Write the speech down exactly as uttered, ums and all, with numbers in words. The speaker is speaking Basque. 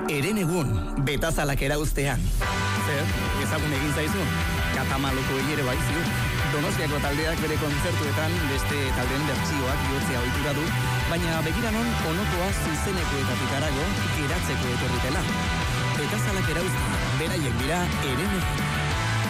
Eren egun, betazalak erauztean. Zer, ezagun egin zaizu? Katamaloko ere bai ziur. Donostiako taldeak bere kontzertuetan beste taldeen bertsioak bihurtzea ohitura du, baina begiranon onokoa zuzenekoetatik harago geratzeko etorritela. Betazalak erauztean, beraiek dira Eren egun.